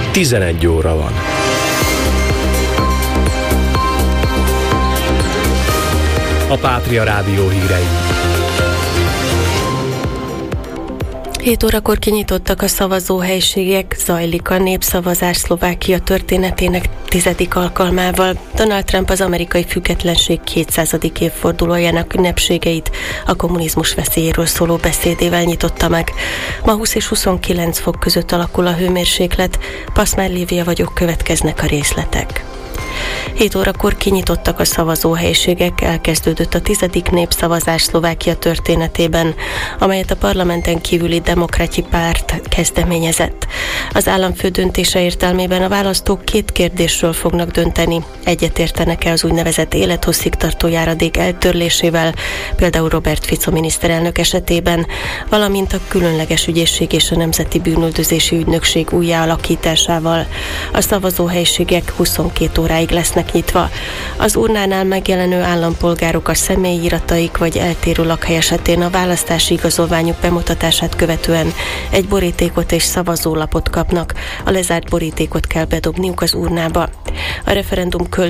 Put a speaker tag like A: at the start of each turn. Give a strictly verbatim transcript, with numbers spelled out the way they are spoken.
A: tizenegy óra van. A Pátria Rádió hírei.
B: hét órakor kinyitottak a szavazóhelyiségek, zajlik a népszavazás Szlovákia történetének tizedik alkalmával. Donald Trump az amerikai függetlenség kétszázadik évfordulójának ünnepségeit a kommunizmus veszélyéről szóló beszédével nyitotta meg. Ma húsz és huszonkilenc fok között alakul a hőmérséklet, Paszmár Lívia vagyok, következnek a részletek. hét órakor kinyitottak a szavazóhelyiségek, elkezdődött a tizedik népszavazás Szlovákia történetében, amelyet a parlamenten kívüli Demokrati Párt kezdeményezett. Az államfő döntése értelmében a választók két kérdésről fognak dönteni. Egyetértenek-e az úgynevezett élethosszig tartó járadék eltörlésével, például Robert Fico miniszterelnök esetében, valamint a különleges ügyészség és a Nemzeti Bűnüldözési Ügynökség újjáalakításával. A szavazóhelyiségek huszonkét óráig lesznek nyitva. Az urnánál megjelenő állampolgárok a személyirataik vagy eltérő lakhely esetén a választási igazolványuk bemutatását követően egy borítékot és szavazólapot kapnak. A lezárt borítékot kell bedobniuk az urnába. A referendum